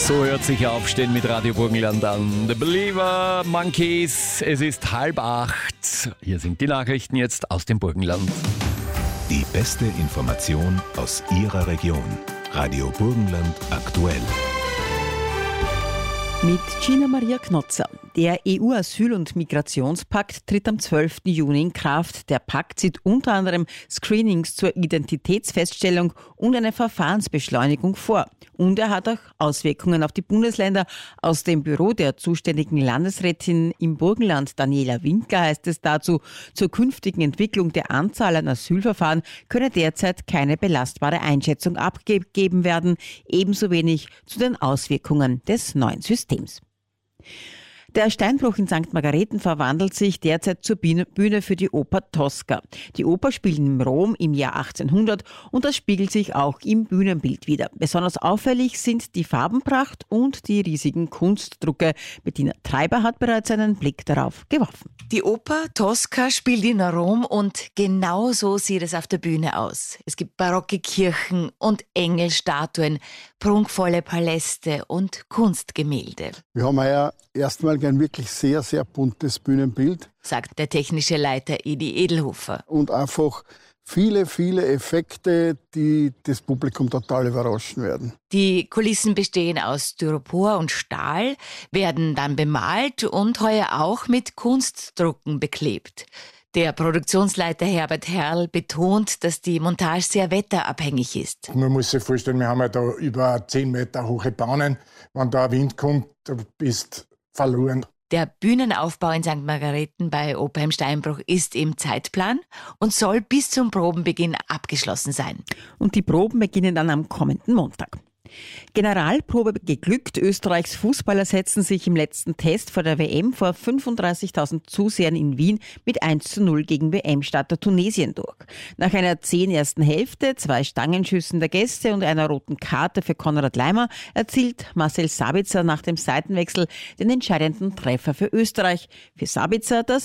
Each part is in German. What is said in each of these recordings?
So hört sich Aufstehen mit Radio Burgenland an. The Believer, Monkeys, es ist 7:30. Hier sind die Nachrichten jetzt aus dem Burgenland. Die beste Information aus Ihrer Region. Radio Burgenland aktuell. Mit Gina Maria Knotzer. Der EU-Asyl- und Migrationspakt tritt am 12. Juni in Kraft. Der Pakt sieht unter anderem Screenings zur Identitätsfeststellung und eine Verfahrensbeschleunigung vor. Und er hat auch Auswirkungen auf die Bundesländer. Aus dem Büro der zuständigen Landesrätin im Burgenland, Daniela Winkler, heißt es dazu, zur künftigen Entwicklung der Anzahl an Asylverfahren könne derzeit keine belastbare Einschätzung abgegeben werden, ebenso wenig zu den Auswirkungen des neuen Systems. Der Steinbruch in St. Margareten verwandelt sich derzeit zur Bühne für die Oper Tosca. Die Oper spielt in Rom im Jahr 1800 und das spiegelt sich auch im Bühnenbild wider. Besonders auffällig sind die Farbenpracht und die riesigen Kunstdrucke. Bettina Treiber hat bereits einen Blick darauf geworfen. Die Oper Tosca spielt in Rom und genau so sieht es auf der Bühne aus. Es gibt barocke Kirchen und Engelstatuen, prunkvolle Paläste und Kunstgemälde. Wir haben heuer erstmal ein wirklich sehr, sehr buntes Bühnenbild. Sagt der technische Leiter Edi Edelhofer. Und einfach viele, viele Effekte, die das Publikum total überraschen werden. Die Kulissen bestehen aus Styropor und Stahl, werden dann bemalt und heuer auch mit Kunstdrucken beklebt. Der Produktionsleiter Herbert Herrl betont, dass die Montage sehr wetterabhängig ist. Man muss sich vorstellen, wir haben ja da über 10 Meter hohe Bahnen. Wenn da ein Wind kommt, du bist verloren. Der Bühnenaufbau in St. Margareten bei Oper im Steinbruch ist im Zeitplan und soll bis zum Probenbeginn abgeschlossen sein. Und die Proben beginnen dann am kommenden Montag. Generalprobe geglückt. Österreichs Fußballer setzen sich im letzten Test vor der WM vor 35.000 Zusehern in Wien mit 1:0 gegen WM-Starter Tunesien durch. Nach einer 10 ersten Hälfte, 2 Stangenschüssen der Gäste und einer roten Karte für Konrad Leimer erzielt Marcel Sabitzer nach dem Seitenwechsel den entscheidenden Treffer für Österreich. Für Sabitzer das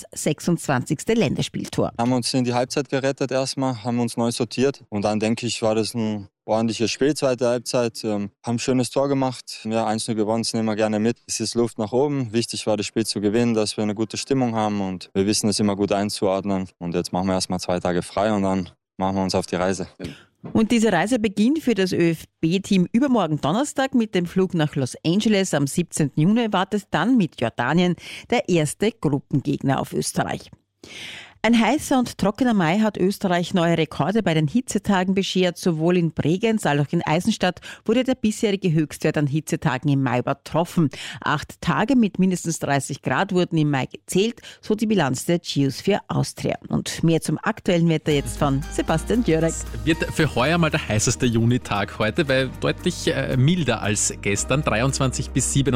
26. Länderspieltor. Haben uns in die Halbzeit gerettet erstmal, haben uns neu sortiert und dann denke ich, war das ein ordentliches Spiel, zweite Halbzeit, haben ein schönes Tor gemacht. Ja, 1:0 gewonnen, das nehmen wir gerne mit. Es ist Luft nach oben. Wichtig war, das Spiel zu gewinnen, dass wir eine gute Stimmung haben und wir wissen es immer gut einzuordnen. Und jetzt machen wir erstmal 2 Tage frei und dann machen wir uns auf die Reise. Und diese Reise beginnt für das ÖFB-Team übermorgen Donnerstag mit dem Flug nach Los Angeles. Am 17. Juni wartet dann mit Jordanien der erste Gruppengegner auf Österreich. Ein heißer und trockener Mai hat Österreich neue Rekorde bei den Hitzetagen beschert. Sowohl in Bregenz als auch in Eisenstadt wurde der bisherige Höchstwert an Hitzetagen im Mai übertroffen. 8 Tage mit mindestens 30 Grad wurden im Mai gezählt, so die Bilanz der Geosphere Austria. Und mehr zum aktuellen Wetter jetzt von Sebastian Djörek. Wird für heuer mal der heißeste Junitag heute, weil deutlich milder als gestern, 23 bis 27.